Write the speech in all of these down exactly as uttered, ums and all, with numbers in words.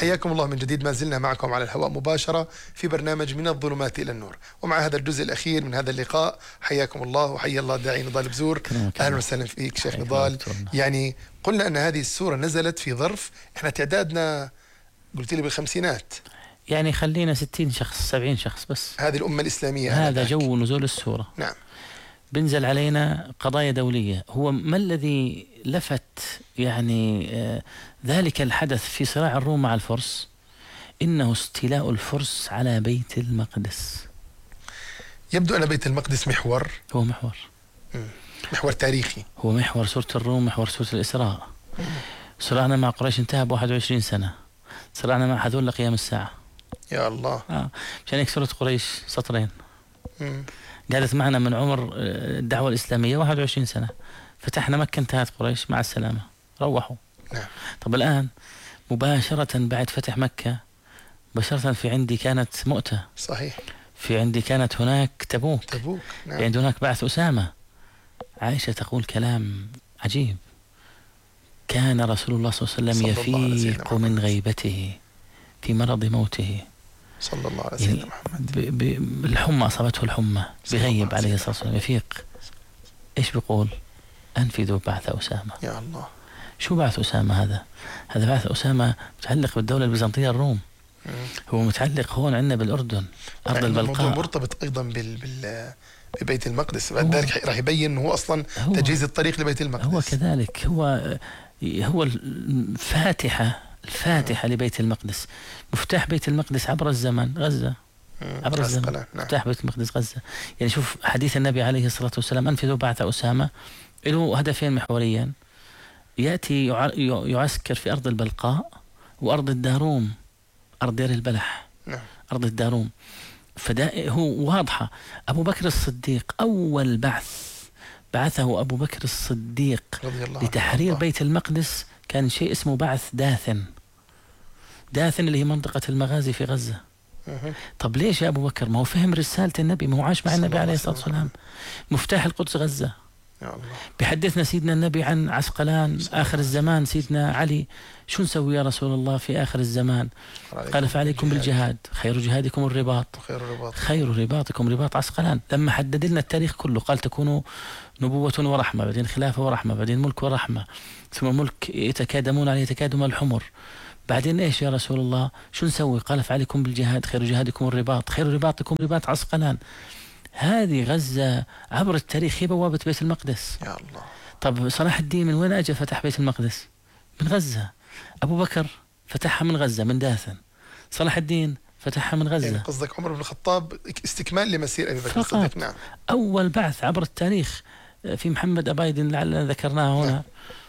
حياكم الله من جديد. ما زلنا معكم على الهواء مباشرة في برنامج من الظلمات إلى النور، ومع هذا الجزء الأخير من هذا اللقاء حياكم الله وحيا الله داعي نضال بزور. أهلا وسهلا فيك شيخ نضال. يعني قلنا أن هذه السورة نزلت في ظرف إحنا تعدادنا قلت لي بالخمسينات، يعني خلينا ستين شخص سبعين شخص بس. هذه الأمة الإسلامية هذا جو نزول السورة. نعم. بنزل علينا قضايا دولية. هو ما الذي لفت يعني آه ذلك الحدث في صراع الروم مع الفرس؟ إنه استيلاء الفرس على بيت المقدس. يبدو أن بيت المقدس محور، هو محور مم. محور تاريخي، هو محور سورة الروم، محور سورة الإسراء. صراعنا مع قريش انتهى بواحد وعشرين سنة، صراعنا مع هذول لقيام الساعة. يا الله. آه. مشان هيك سورة قريش سطرين. مم. قالت معنا من عمر الدعوة الإسلامية واحد وعشرين سنة، فتحنا مكة انتهت قريش مع السلامة روحوا. نعم. طب الآن مباشرة بعد فتح مكة مباشرة في عندي كانت مؤتة. صحيح. في عندي كانت هناك تبوك. تبوك. نعم. في عند هناك بعث أسامة. عائشة تقول كلام عجيب: كان رسول الله صلى الله عليه وسلم يفيق من غيبته في مرض موته صلى الله عليه وسلم. يعني الحمى أصابته الحمى بغيب عليه الصلاة والسلام يفيق. إيش بيقول؟ أنفذوا بعث أسامة. يا الله. شو بعث أسامة هذا؟ هذا بعث أسامة متعلق بالدولة البيزنطية الروم. مم. هو متعلق هون عندنا بالأردن أرض البلقاء. الموضوع مرتبط أيضا بال بال ببيت المقدس. بعد ذلك راح يبين هو أصلا هو تجهيز الطريق لبيت المقدس. هو كذلك هو هو الفاتحة الفاتحة لبيت المقدس. مفتاح بيت المقدس عبر الزمن غزة. عبر الزمن. نعم. مفتاح بيت المقدس غزة. يعني شوف حديث النبي عليه الصلاة والسلام: أنفذوا بعث أسامة. له هدفين محوريا: يأتي يعسكر في أرض البلقاء وأرض الداروم، أرض دير البلح. نعم. أرض الداروم. فدا هو واضحة. أبو بكر الصديق أول بعث بعثه أبو بكر الصديق لتحرير بيت المقدس كان شيء اسمه بعث داثن. داثن اللي هي منطقة المغازي في غزة. أه. طب ليش يا أبو بكر؟ ما هو فهم رسالة النبي، ما هو عاش مع النبي عليه الصلاة والسلام. مفتاح القدس غزة. يا الله. بيحدثنا سيدنا النبي عن عسقلان آخر الزمان. سيدنا علي: شو نسوي يا رسول الله في آخر الزمان؟ قال: فعليكم بالجهاد، خير جهادكم الرباط، خير رباط خير رباطكم رباط عسقلان. لما حدد لنا التاريخ كله قال: تكونوا نبوة ورحمة، بعدين خلافة ورحمة، بعدين ملك ورحمة، ثم ملك يتكادمون عليه تكادم الحمر، بعدين ايش يا رسول الله؟ شو نسوي؟ قال: فعليكم بالجهاد، خير جهادكم الرباط، خير رباطكم رباط عسقلان. هذه غزة عبر التاريخ هي بوابة بيت المقدس. يا الله. طب صلاح الدين من وين أجى فتح بيت المقدس؟ من غزة. أبو بكر فتحها من غزة من داثن. صلاح الدين فتحها من غزة. يعني قصدك عمر بن الخطاب استكمال لمسير أبي بكر الصديق. نعم. أول بعث عبر التاريخ في محمد أبايدن لعلنا ذكرناه هنا.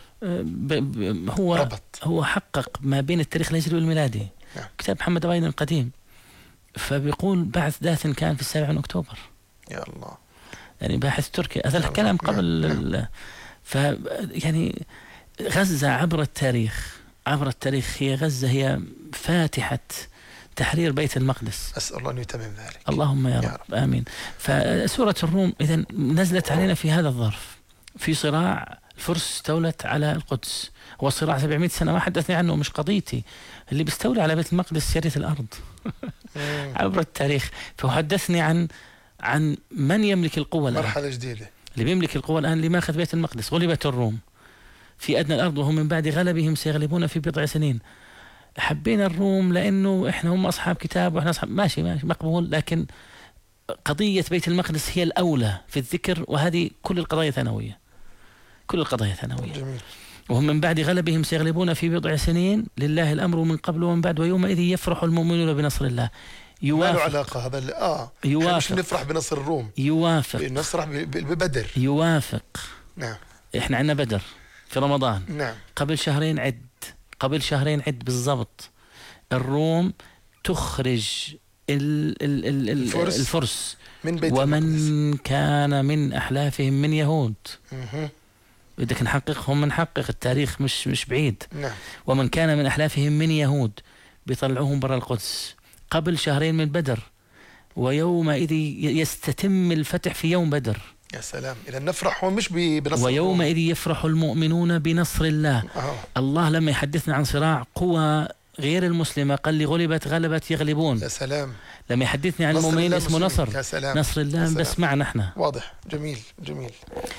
نعم. هو ربط. هو حقق ما بين التاريخ الهجري والميلادي. نعم. كتاب محمد أبايدن القديم. فبيقول بعث داثن كان في السابع من أكتوبر. يا الله. يعني باحث تركي. هذا الكلام قبل. نعم. ف يعني غزة عبر التاريخ عبر التاريخ هي غزة هي فاتحة تحرير بيت المقدس. أسأل الله أن يتمم ذلك. اللهم يا, يا رب. رب آمين. فسورة الروم إذن نزلت علينا في هذا الظرف، في صراع الفرس استولت على القدس. هو صراع سبعمائة سنة ما حدثني عنه، مش قضيتي. اللي بيستولي على بيت المقدس يرث الأرض. عبر التاريخ. فحدثني عن عن من يملك القوة الآن. مرحلة جديدة. اللي بيملك القوة الآن اللي ما أخذ بيت المقدس. غلبت الروم في أدنى الأرض وهم من بعد غلبهم سيغلبون في بضع سنين. حبينا الروم لأنه إحنا هم أصحاب كتاب وإحنا أصحاب ماشي ماشي مقبول، لكن قضية بيت المقدس هي الأولى في الذكر، وهذه كل القضايا ثانوية. كل القضايا ثانوية. جميل. وهم من بعد غلبهم سيغلبون في بضع سنين، لله الأمر من قبل ومن بعد، ويومئذ يفرح المؤمنون بنصر الله. يوافق. ما له علاقة هذا. آه يوافق. مش نفرح بنصر الروم. يوافق. نفرح ببدر. يوافق. نعم. إحنا عندنا بدر في رمضان. نعم. قبل شهرين عد قبل شهرين عد بالضبط الروم تخرج ال ال ال الفرس, الفرس من بيت ومن المقدس. كان من أحلافهم من يهود. مه. بدك نحققهم نحقق التاريخ مش مش بعيد. نعم. ومن كان من أحلافهم من يهود بيطلعوهم برا القدس قبل شهرين من بدر، ويومئذ يستتم الفتح في يوم بدر. يا سلام. إذا نفرح مش بنصر. ويومئذ يفرح المؤمنون بنصر الله. أوه. الله لما يحدثنا عن صراع قوى غير المسلمة قال لي غلبت غلبت يغلبون. يا سلام. لما يحدثني عن المؤمنين اسمه نصر. يا سلام. نصر الله بس معنا احنا. واضح. جميل جميل.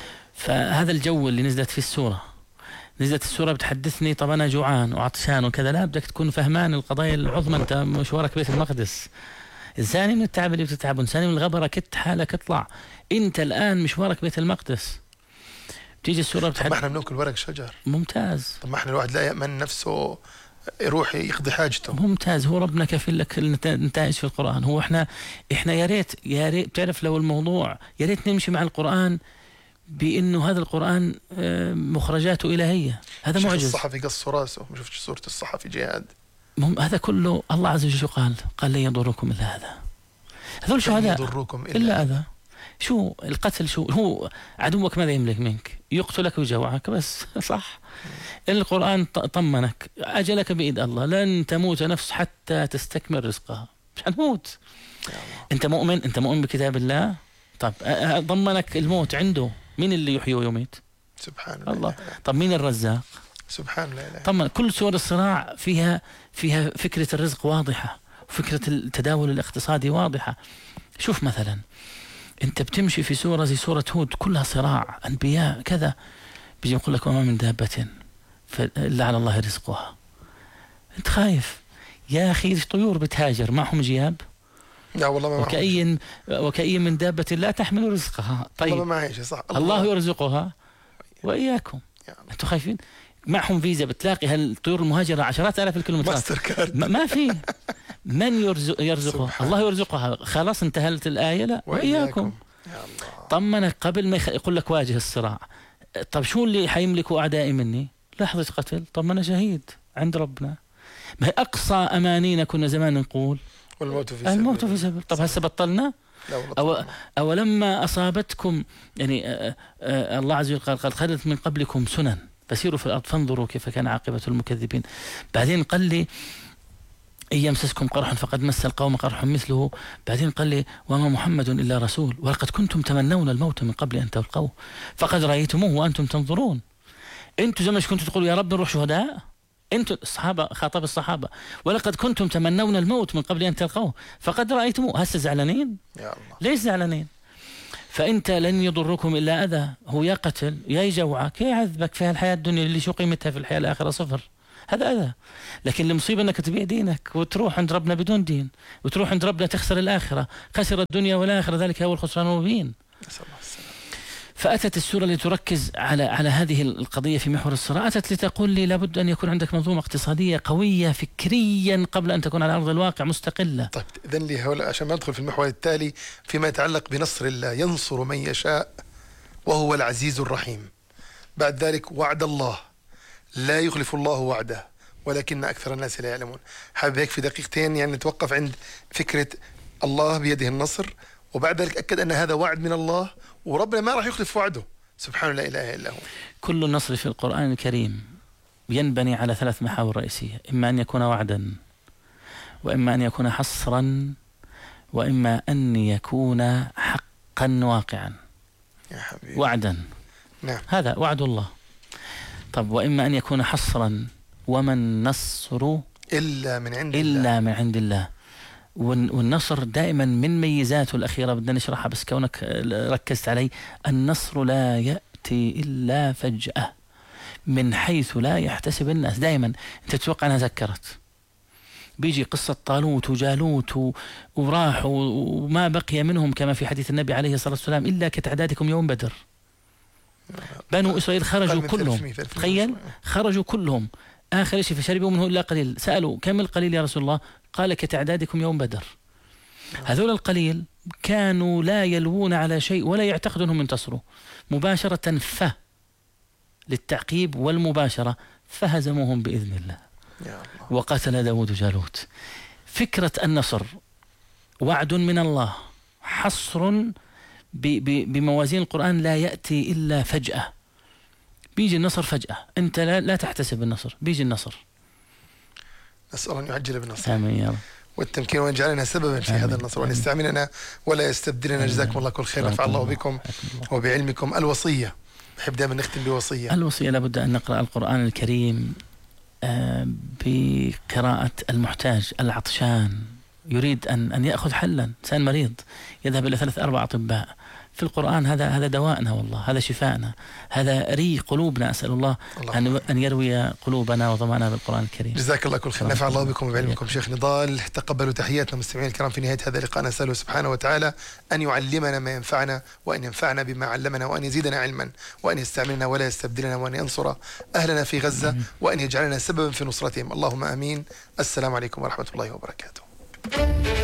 فهذا الجو اللي نزلت في السورة، نزلت السورة بتحدثني طب أنا جوعان وعطشان وكذا، لا بدك تكون فهمان القضايا العظمى. أنت مشوارك بيت المقدس، إنساني من التعب اللي بتتعب، إنساني من الغبرة كت حالك اطلع، أنت الآن مشوارك بيت المقدس. بتيجي السورة بتحدث. طب ما احنا بناكل ورق شجر. ممتاز. طب ما احنا الواحد لا يأمن نفسه يروح يقضي حاجته. ممتاز. هو ربنا كفل لك النتائج في القرآن. هو احنا احنا يا ريت يا ريت بتعرف لو الموضوع يا ريت نمشي مع القرآن بأنه هذا القرآن مخرجاته إلهية. هذا معجز. الصحفي قص راسه، ما شفتش صورة الصحفي جهاد. هذا كله الله عز وجل قال قال لن يضركم إلا هذا. هذول شهداء يضركم إلا, إلا هذا. شو القتل؟ شو هو عدوك ماذا يملك منك؟ يقتلك ويجوعك بس. صح. القرآن طمنك أجلك بإيد الله، لن تموت نفس حتى تستكمل رزقها. مش هنموت. أنت مؤمن؟ أنت مؤمن بكتاب الله؟ طب ضمنك الموت عنده. مين اللي يحيي ويميت؟ سبحان الله. الله. طب مين الرزاق؟ سبحان الله. طبعا كل سور الصراع فيها فيها فكرة الرزق واضحة، وفكرة التداول الاقتصادي واضحة. شوف مثلا أنت بتمشي في سورة زي سورة هود كلها صراع أنبياء كذا، بيجي يقول لك وما من دابة إلا على الله رزقها. أنت خايف يا أخي، طيور بتهاجر معهم جياب. لا والله ما وكأي وكأي من دابة لا تحمل رزقها. طيب والله ما معيش صح. الله, الله يرزقها وإياكم. أنتوا خايفين؟ معهم فيزا بتلاقي هالطيور المهاجرة عشرات آلاف الكيلومترات. ما, ما في من يرزق يرزقها. الله يرزقها. خلاص انتهت الآية. لا وإياكم. طمنك قبل ما يقول لك واجه الصراع. طب شو اللي حيملكوا أعدائي مني؟ لحظة قتل. طب ما أنا شهيد عند ربنا. ما هي أقصى أمانينا كنا زمان نقول والموت في سبيل الموت في سبيل. طب هسه بطلنا. أو, أو لما أصابتكم يعني آآ آآ الله عز وجل قال قد خلت من قبلكم سنن فسيروا في الأرض فانظروا كيف كان عاقبة المكذبين. بعدين قال لي إن يمسسكم قرح فقد مس القوم قرح مثله. بعدين قال لي وما محمد إلا رسول ولقد كنتم تمنون الموت من قبل أن تلقوه فقد رأيتموه وأنتم تنظرون. أنتم زي ما كنتوا تقولوا يا رب نروح شهداء. أنتم الصحابة خاطب الصحابة ولقد كنتم تمنون الموت من قبل أن تلقوه فقد رأيتموه. هسه زعلانين؟ يا الله. ليش زعلانين؟ فأنت لن يضركم إلا أذى. هو يا قتل يا يجوعك يا يعذبك في الحياة الدنيا اللي شو قيمتها في الحياة الآخرة صفر. هذا أذى. لكن المصيبة أنك تبيع دينك وتروح عند ربنا بدون دين، وتروح عند ربنا تخسر الآخرة. خسر الدنيا والآخرة، ذلك هو الخسران المبين. فأتت السورة لتركز على على هذه القضية في محور الصراع. أتت لتقول لي لابد أن يكون عندك منظومة اقتصادية قوية فكريا قبل أن تكون على أرض الواقع مستقلة. طيب إذن لي هؤلاء عشان ما ندخل في المحور التالي فيما يتعلق بنصر الله. ينصر من يشاء وهو العزيز الرحيم. بعد ذلك وعد الله لا يخلف الله وعده ولكن أكثر الناس لا يعلمون. حابب هيك في دقيقتين يعني نتوقف عند فكرة الله بيده النصر، وبعد ذلك أكد أن هذا وعد من الله وربنا ما راح يخلف وعده. سبحانه لا إله إلا هو. كل النصر في القرآن الكريم ينبني على ثلاث محاور رئيسية: إما أن يكون وعدا، وإما أن يكون حصرا، وإما أن يكون حقا واقعا. يا حبيبي. وعدا. نعم. هذا وعد الله. طب وإما أن يكون حصرا، وما النصر إلا من عند إلا الله. من عند الله. والنصر دائما من ميزاته الأخيرة بدنا نشرحها بس كونك ركزت علي. النصر لا يأتي إلا فجأة من حيث لا يحتسب الناس. دائما أنت تتوقع أنها ذكرت، بيجي قصة طالوت وجالوت وراحوا وما بقي منهم كما في حديث النبي عليه الصلاة والسلام إلا كتعدادكم يوم بدر. بنو إسرائيل خرجوا كلهم، تخيل خرجوا كلهم، آخر شيء فشربوا منه إلا قليل. سألوا كم القليل يا رسول الله؟ قال كتعدادكم يوم بدر. هذول القليل كانوا لا يلوون على شيء ولا يعتقدون أنهم ينتصروا. مباشرة ف للتعقيب والمباشرة فهزموهم بإذن الله. وقتل داود جالوت. فكرة النصر وعد من الله، حصر بموازين القرآن لا يأتي إلا فجأة. بيجي النصر فجأة، أنت لا, لا تحتسب النصر، بيجي النصر. نسأل أن يعجل بالنصر. آمين يا رب. والتمكين وأن يجعلنا سببا في هذا النصر وأن يستعملنا ولا يستبدلنا. جزاكم الله كل خير، نفع الله بكم وبعلمكم. الوصية، بحب دائما نختم بوصية. الوصية لابد أن نقرأ القرآن الكريم بقراءة المحتاج العطشان يريد أن أن يأخذ حلا، إنسان مريض يذهب إلى ثلاث أربع أطباء. في القرآن هذا هذا دواءنا والله، هذا شفاءنا، هذا ري قلوبنا. أسأل الله, الله أن أن يروي قلوبنا وضماننا بالقرآن الكريم. جزاك الله كل خير، نفع الله بكم وبعلمكم. شيخ نضال، تقبلوا تحياتنا مستمعين الكرام في نهاية هذا اللقاء. نسأله سبحانه وتعالى أن يعلمنا ما ينفعنا، وأن ينفعنا بما علمنا، وأن يزيدنا علما، وأن يستعملنا ولا يستبدلنا، وأن ينصر أهلنا في غزة، وأن يجعلنا سببا في نصرتهم. اللهم آمين. السلام عليكم ورحمة الله وبركاته.